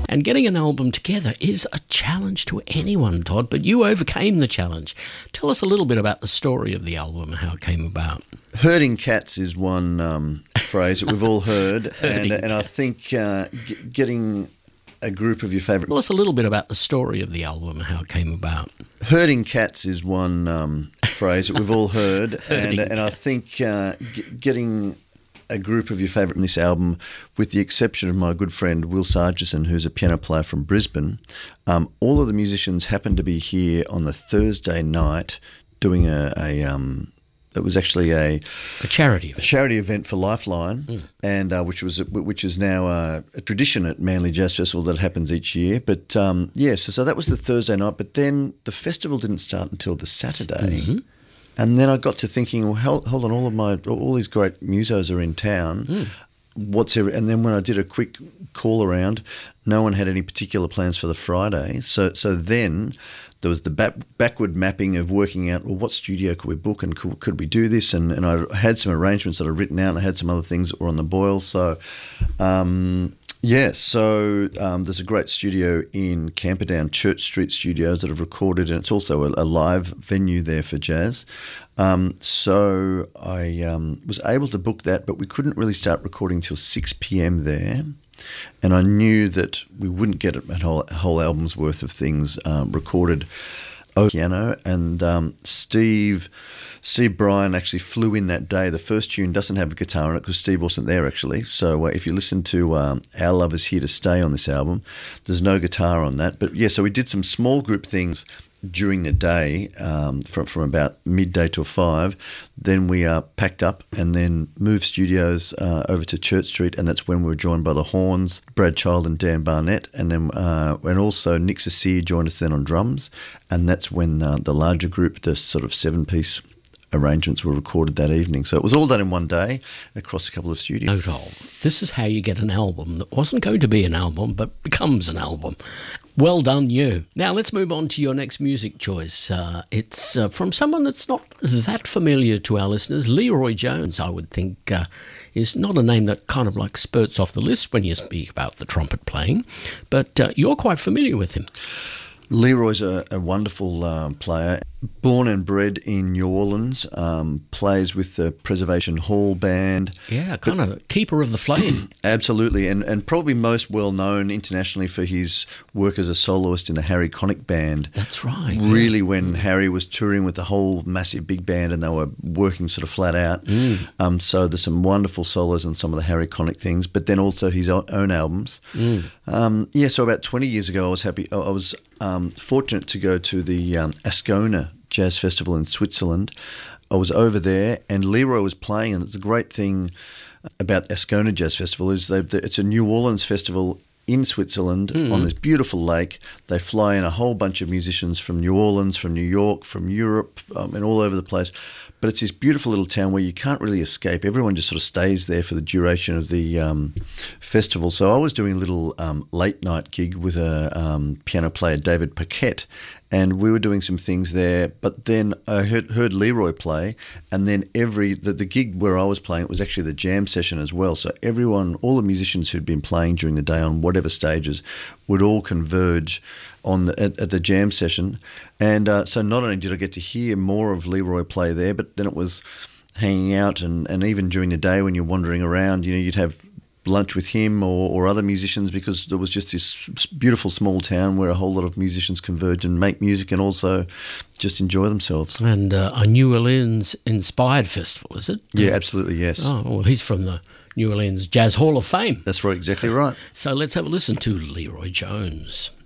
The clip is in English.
And getting an album together is a challenge to anyone, Todd, but you overcame the challenge. Tell us a little bit about the story of the album and how it came about. Herding cats is one phrase that we've all heard, and I think getting a group of your favourite... Tell us a little bit about the story of the album and how it came about. Herding cats is one phrase that we've all heard, and I think getting a group of your favourite in this album, with the exception of my good friend Will Sargison, who's a piano player from Brisbane, all of the musicians happened to be here on the Thursday night doing it was actually a charity event for Lifeline, and which is now a tradition at Manly Jazz Festival that happens each year. But so that was the Thursday night. But then the festival didn't start until the Saturday, and then I got to thinking, well, hold on, all these great musos are in town. And then when I did a quick call around, no one had any particular plans for the Friday. So then there was the backward mapping of working out, well, what studio could we book and could we do this? And I had some arrangements that I'd written out, and I had some other things that were on the boil. So, there's a great studio in Camperdown, Church Street Studios, that have recorded, and it's also a live venue there for jazz. So I was able to book that, but we couldn't really start recording till 6 p.m. there. And I knew that we wouldn't get a whole album's worth of things recorded over piano. And Steve Bryan actually flew in that day. The first tune doesn't have a guitar in it because Steve wasn't there, actually. So if you listen to Our Love Is Here to Stay on this album, there's no guitar on that. But yeah, so we did some small group things during the day, from about midday till 5. Then we packed up and then moved studios over to Church Street, and that's when we were joined by the Horns, Brad Child and Dan Barnett, and then and also Nick Cecile joined us then on drums, and that's when the larger group, the sort of 7-piece arrangements, were recorded that evening. So it was all done in one day across a couple of studios. Note all. This is how you get an album that wasn't going to be an album but becomes an album. Well done, you. Now let's move on to your next music choice. It's from someone that's not that familiar to our listeners. Leroy Jones, I would think, is not a name that kind of like spurts off the list when you speak about the trumpet playing, but you're quite familiar with him. Leroy's a wonderful player. Born and bred in New Orleans, plays with the Preservation Hall Band. Yeah, kind of keeper of the flame. Absolutely, and probably most well known internationally for his work as a soloist in the Harry Connick Band. That's right. Really, when Harry was touring with the whole massive big band and they were working sort of flat out. So there's some wonderful solos on some of the Harry Connick things, but then also his own albums. So about 20 years ago, I was fortunate to go to the Ascona Jazz Festival in Switzerland. I was over there and Leroy was playing, and it's a great thing about Ascona Jazz Festival is it's a New Orleans festival in Switzerland on this beautiful lake. They fly in a whole bunch of musicians from New Orleans, from New York, from Europe, and all over the place. But it's this beautiful little town where you can't really escape. Everyone just sort of stays there for the duration of the festival. So I was doing a little late night gig with a piano player, David Paquette, and we were doing some things there. But then I heard Leroy play, and then the gig where I was playing, it was actually the jam session as well. So all the musicians who'd been playing during the day on whatever stages would all converge at the jam session. And so not only did I get to hear more of Leroy play there, but then it was hanging out, and even during the day when you're wandering around, you'd have lunch with him or other musicians, because there was just this beautiful small town where a whole lot of musicians converge and make music and also just enjoy themselves. And a New Orleans-inspired festival, is it? Yeah, absolutely, yes. Oh, well, he's from the New Orleans Jazz Hall of Fame. That's right, exactly right. So let's have a listen to Leroy Jones.